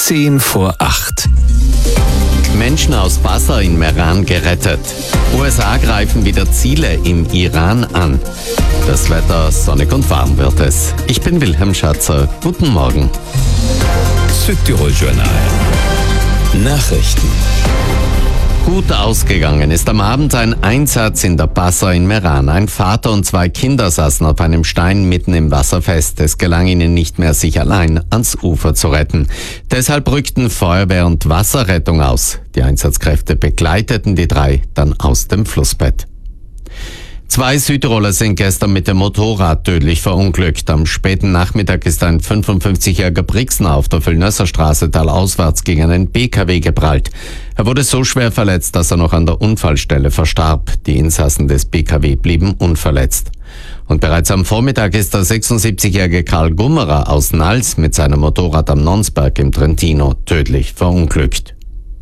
7:10. Menschen aus Basra in Meran gerettet. USA greifen wieder Ziele im Iran an. Das Wetter sonnig und warm wird es. Ich bin Wilhelm Schatzer. Guten Morgen. Südtirol Journal. Nachrichten. Gut ausgegangen ist am Abend ein Einsatz in der Basra in Meran. Ein Vater und 2 Kinder saßen auf einem Stein mitten im Wasser fest. Es gelang ihnen nicht mehr, sich allein ans Ufer zu retten. Deshalb rückten Feuerwehr und Wasserrettung aus. Die Einsatzkräfte begleiteten die 3 dann aus dem Flussbett. 2 Südtiroler sind gestern mit dem Motorrad tödlich verunglückt. Am späten Nachmittag ist ein 55-jähriger Brixner auf der Völlnösser Straße talauswärts gegen einen PKW geprallt. Er wurde so schwer verletzt, dass er noch an der Unfallstelle verstarb. Die Insassen des PKW blieben unverletzt. Und bereits am Vormittag ist der 76-jährige Karl Gummerer aus Nals mit seinem Motorrad am Nonsberg im Trentino tödlich verunglückt.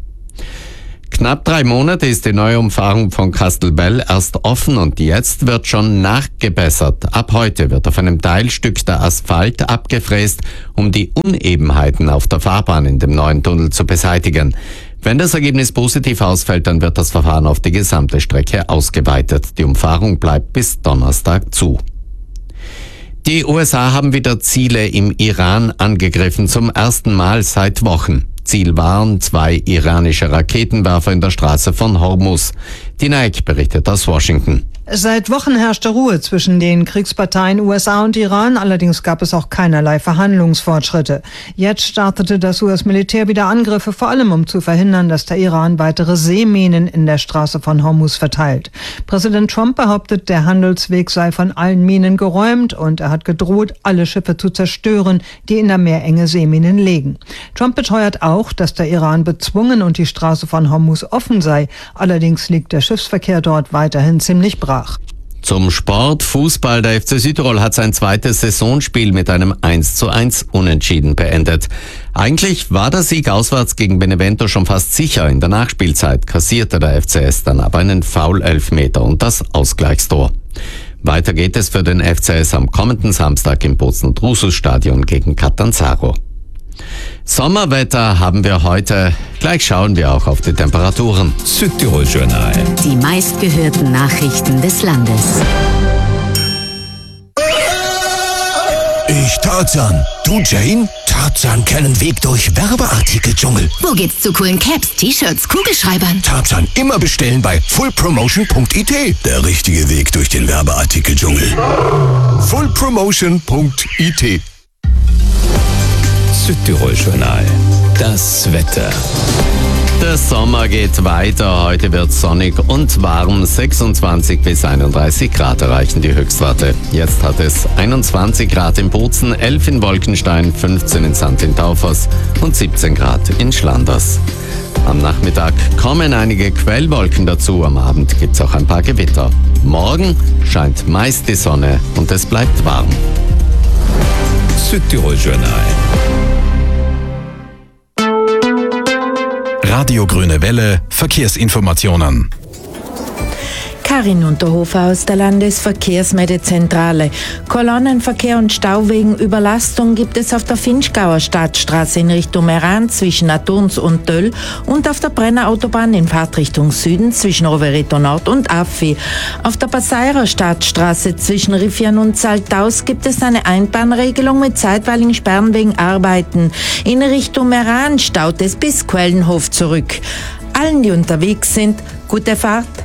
Knapp 3 Monate ist die neue Umfahrung von Castelbell erst offen und jetzt wird schon nachgebessert. Ab heute wird auf einem Teilstück der Asphalt abgefräst, um die Unebenheiten auf der Fahrbahn in dem neuen Tunnel zu beseitigen. Wenn das Ergebnis positiv ausfällt, dann wird das Verfahren auf die gesamte Strecke ausgeweitet. Die Umfahrung bleibt bis Donnerstag zu. Die USA haben wieder Ziele im Iran angegriffen, zum ersten Mal seit Wochen. Ziel waren 2 iranische Raketenwerfer in der Straße von Hormuz. Die Nike berichtet aus Washington. Seit Wochen herrschte Ruhe zwischen den Kriegsparteien USA und Iran, allerdings gab es auch keinerlei Verhandlungsfortschritte. Jetzt startete das US-Militär wieder Angriffe, vor allem um zu verhindern, dass der Iran weitere Seeminen in der Straße von Hormuz verteilt. Präsident Trump behauptet, der Handelsweg sei von allen Minen geräumt und er hat gedroht, alle Schiffe zu zerstören, die in der Meerenge Seeminen legen. Trump beteuert auch, dass der Iran bezwungen und die Straße von Hormuz offen sei. Allerdings liegt der Schiffsverkehr dort weiterhin ziemlich brach. Zum Sport, Fußball. Der FC Südtirol hat sein zweites Saisonspiel mit einem 1:1 Unentschieden beendet. Eigentlich war der Sieg auswärts gegen Benevento schon fast sicher. In der Nachspielzeit kassierte der FCS dann aber einen Foul-Elfmeter und das Ausgleichstor. Weiter geht es für den FCS am kommenden Samstag im Bozen-Drusus-Stadion gegen Catanzaro. Sommerwetter haben wir heute. Gleich schauen wir auch auf die Temperaturen. Südtirol Journal. Die meistgehörten Nachrichten des Landes. Ich Tarzan. Du Jane? Tarzan kennen Weg durch Werbeartikeldschungel. Wo geht's zu coolen Caps, T-Shirts, Kugelschreibern? Tarzan immer bestellen bei fullpromotion.it. Der richtige Weg durch den Werbeartikeldschungel. fullpromotion.it. Südtirol Journal. Das Wetter. Der Sommer geht weiter. Heute wird sonnig und warm. 26 bis 31 Grad erreichen die Höchstwerte. Jetzt hat es 21 Grad in Bozen, 11 in Wolkenstein, 15 in St. Taufers und 17 Grad in Schlanders. Am Nachmittag kommen einige Quellwolken dazu. Am Abend gibt es auch ein paar Gewitter. Morgen scheint meist die Sonne und es bleibt warm. Südtirol Journal. Radio Grüne Welle, Verkehrsinformationen. Karin Unterhofer aus der Landesverkehrsmeldezentrale. Kolonnenverkehr und Stau wegen Überlastung gibt es auf der Finchgauer Stadtstraße in Richtung Meran zwischen Aturns und Töll und auf der Brenner Autobahn in Fahrtrichtung Süden zwischen Rovereto Nord und Affi. Auf der Passairer Stadtstraße zwischen Riffian und Saltaus gibt es eine Einbahnregelung mit zeitweiligen Sperren wegen Arbeiten. In Richtung Meran staut es bis Quellenhof zurück. Allen, die unterwegs sind, gute Fahrt.